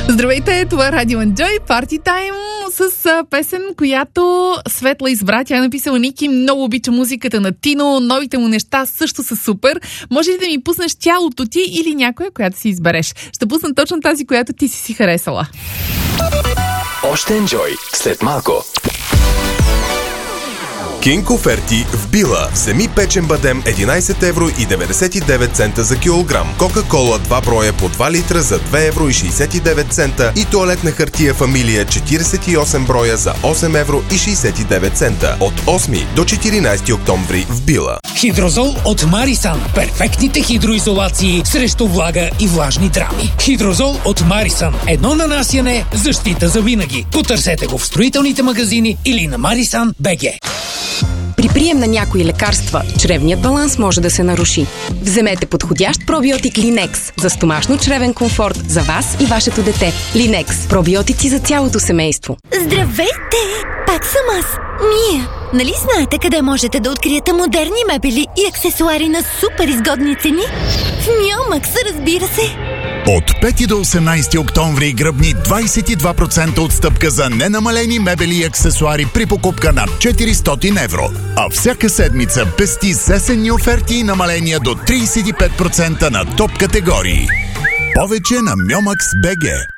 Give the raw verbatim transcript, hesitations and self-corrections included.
Здравейте, това е Радио Enjoy, Party Time с а, песен, която Светла избра. Тя е написала Ники, много обича музиката на Тино, новите му неща също са супер. Може ли да ми пуснеш тялото ти или някоя, която си избереш? Ще пусна точно тази, която ти си си харесала. Още Enjoy след малко. Кинг оферти в Била. Вземи печен бадем единайсет евро и деветдесет и девет цента за килограм. Кока-кола два броя по два литра за две евро и шейсет и девет цента и тоалетна хартия Фамилия четирийсет и осем броя за осем евро и шейсет и девет цента. От осми до четиринайсети октомври в Била. Хидрозол от Марисан. Перфектните хидроизолации срещу влага и влажни драми. Хидрозол от Марисан. Едно нанасяне, защита за винаги. Потърсете го в строителните магазини или на Марисан точка би джи. При прием на някои лекарства, чревният баланс може да се наруши. Вземете подходящ пробиотик Линекс за стомашно-чревен комфорт за вас и вашето дете. Линекс – пробиотици за цялото семейство. Здравейте! Пак съм аз, Мия. Нали знаете къде можете да откриете модерни мебели и аксесуари на супер изгодни цени? В Миомакс, разбира се! От пети до осемнайсети октомври гръбни двайсет и два процента отстъпка за ненамалени мебели и аксесуари при покупка над четиристотин евро. А всяка седмица пести с есенни оферти и намаления до трийсет и пет процента на топ категории. Повече на Миомакс точка би джи.